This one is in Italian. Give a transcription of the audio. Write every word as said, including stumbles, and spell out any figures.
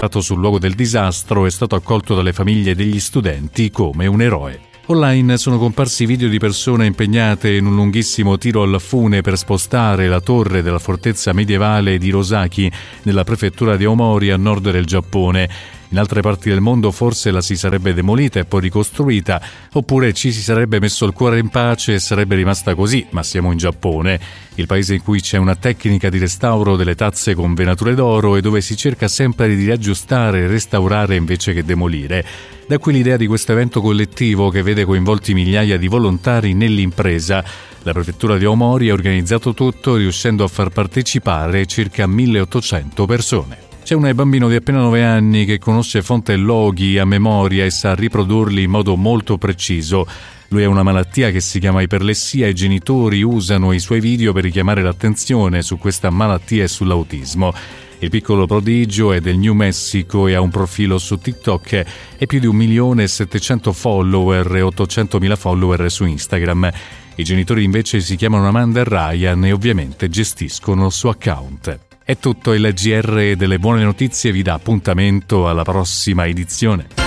arrivato sul luogo del disastro è stato accolto dalle famiglie degli studenti come un eroe. Online sono comparsi video di persone impegnate in un lunghissimo tiro al fune per spostare la torre della fortezza medievale di Rosaki nella prefettura di Aomori a nord del Giappone. In altre parti del mondo forse la si sarebbe demolita e poi ricostruita, oppure ci si sarebbe messo il cuore in pace e sarebbe rimasta così, ma siamo in Giappone, il paese in cui c'è una tecnica di restauro delle tazze con venature d'oro e dove si cerca sempre di riaggiustare e restaurare invece che demolire. Da qui l'idea di questo evento collettivo che vede coinvolti migliaia di volontari nell'impresa. La prefettura di Aomori ha organizzato tutto riuscendo a far partecipare circa milleottocento persone. C'è un bambino di appena nove anni che conosce fonti e loghi a memoria e sa riprodurli in modo molto preciso. Lui ha una malattia che si chiama iperlessia e i genitori usano i suoi video per richiamare l'attenzione su questa malattia e sull'autismo. Il piccolo prodigio è del New Mexico e ha un profilo su TikTok e più di un milione e settecento follower e ottocentomila follower su Instagram. I genitori invece si chiamano Amanda e Ryan e ovviamente gestiscono il suo account. È tutto, il G R delle buone notizie vi dà appuntamento alla prossima edizione.